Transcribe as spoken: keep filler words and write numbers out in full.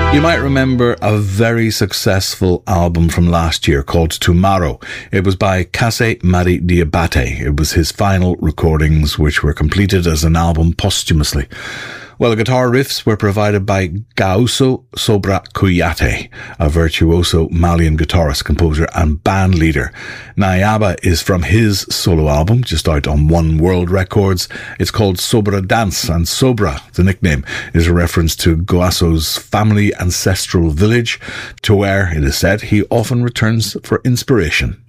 You might remember a very successful album from last year called Tomorrow. It was by Kase Mari Diabate. It was his final recordings, which were completed as an album posthumously. Well, the guitar riffs were provided by Gauso Sobra Kuyate, a virtuoso Malian guitarist, composer and band leader. Nayaba is from his solo album, just out on One World Records. It's called Sobra Dance, and Sobra, the nickname, is a reference to Goaso's family ancestral village, to where, it is said, he often returns for inspiration.